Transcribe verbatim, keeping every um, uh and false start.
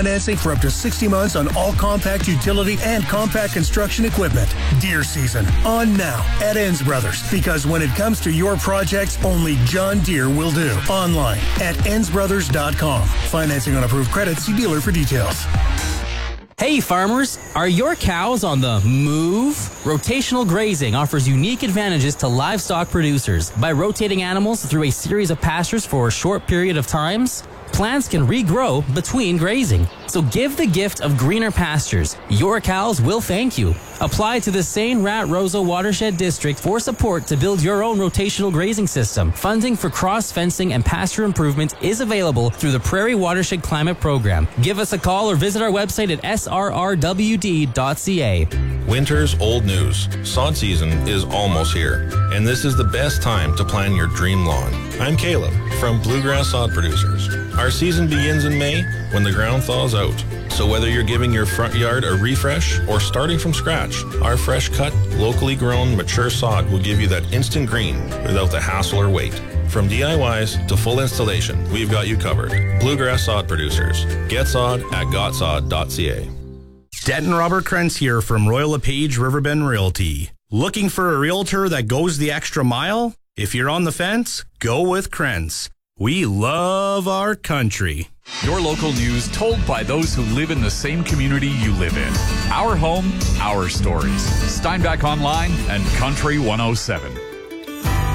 financing for up to sixty months on all compact utility and compact construction equipment. Deere season on now at Enns Brothers, because when it comes to your projects, only John Deere will do. Online at enns brothers dot com. Financing on approved credit. See dealer for details. Hey farmers, are your cows on the move? Rotational grazing offers unique advantages to livestock producers. By rotating animals through a series of pastures for a short period of times, plants can regrow between grazing. So give the gift of greener pastures. Your cows will thank you. Apply to the Saint Rat Roseau Watershed District for support to build your own rotational grazing system. Funding for cross-fencing and pasture improvement is available through the Prairie Watershed Climate Program. Give us a call or visit our website at s r r w d dot c a. Winter's old news. Sod season is almost here, and this is the best time to plan your dream lawn. I'm Caleb from Bluegrass Sod Producers. Our season begins in May when the ground thaws out. So whether you're giving your front yard a refresh or starting from scratch, our fresh cut, locally grown, mature sod will give you that instant green without the hassle or wait. From D I Ys to full installation, we've got you covered. Bluegrass Sod Producers. Get sod at got sod dot c a. Denton Robert Krentz here from Royal LePage Riverbend Realty. Looking for a realtor that goes the extra mile? If you're on the fence, go with Krentz. We love our country. Your local news told by those who live in the same community you live in. Our home, our stories. Steinbach Online and Country one oh seven.